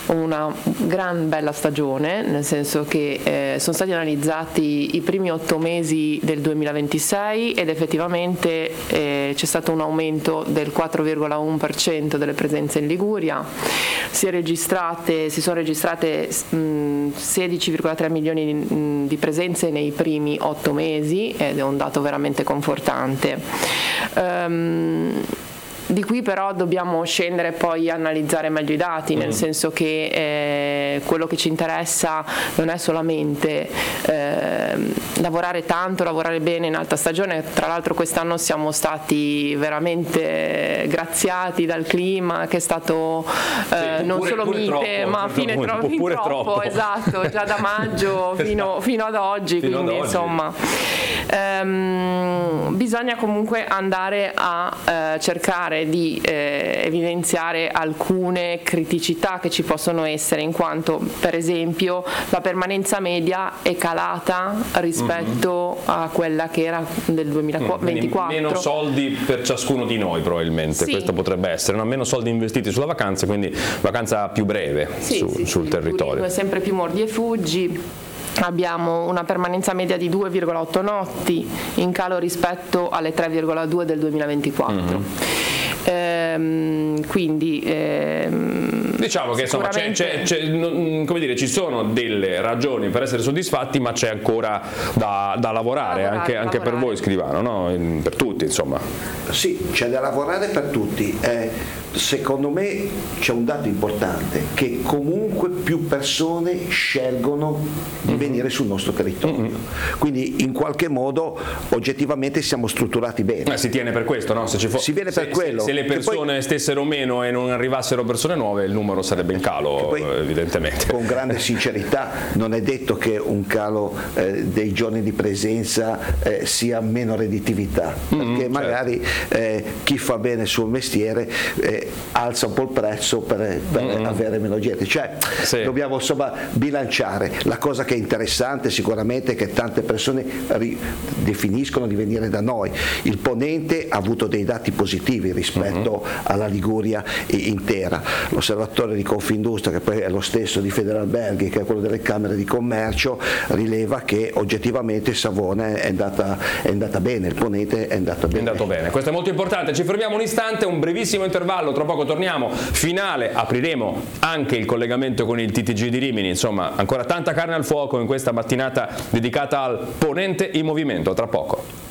una gran bella stagione, nel senso che sono stati analizzati i primi 8 mesi del 2026 ed effettivamente c'è stato un aumento del 4,1% delle presenze in Liguria, si sono registrate 16,3 milioni di presenze nei primi 8 mesi ed è un dato veramente confortante. Di qui però dobbiamo scendere poi a analizzare meglio i dati, nel senso che quello che ci interessa non è solamente lavorare tanto, lavorare bene in alta stagione. Tra l'altro quest'anno siamo stati veramente graziati dal clima, che è stato non solo mite, ma a fine troppo, esatto, già da maggio fino ad oggi, quindi insomma bisogna comunque andare a cercare di evidenziare alcune criticità che ci possono essere, in quanto per esempio la permanenza media è calata rispetto a quella che era del 2024. Meno soldi per ciascuno di noi probabilmente, sì. Questo potrebbe essere, no? Meno soldi investiti sulla vacanza, quindi vacanza più breve sul territorio. È sempre più mordi e fuggi. Abbiamo una permanenza media di 2,8 notti, in calo rispetto alle 3,2 del 2024. Quindi diciamo che insomma come dire, ci sono delle ragioni per essere soddisfatti, ma c'è ancora da lavorare anche per voi scrivano, no? Per tutti insomma. Sì, c'è da lavorare per tutti. Secondo me c'è un dato importante, che comunque più persone scelgono di venire sul nostro territorio, quindi in qualche modo oggettivamente siamo strutturati bene. Si tiene per questo, no? Si viene per quello. Se le persone stessero meno e non arrivassero persone nuove, il numero sarebbe in calo, evidentemente. Con grande sincerità, non è detto che un calo dei giorni di presenza sia meno redditività, perché magari chi fa bene il suo mestiere alza un po' il prezzo per avere meno gente, cioè dobbiamo insomma bilanciare. La cosa che è interessante sicuramente è che tante persone definiscono di venire da noi. Il Ponente ha avuto dei dati positivi rispetto alla Liguria intera. L'osservatorio di Confindustria, che poi è lo stesso di Federalberghi, che è quello delle Camere di Commercio, rileva che oggettivamente Savona è andata bene, il Ponente è andato bene. Questo è molto importante. Ci fermiamo un istante, un brevissimo intervallo, tra poco torniamo. Finale, apriremo anche il collegamento con il TTG di Rimini. Insomma, ancora tanta carne al fuoco in questa mattinata dedicata al Ponente in movimento. Tra poco.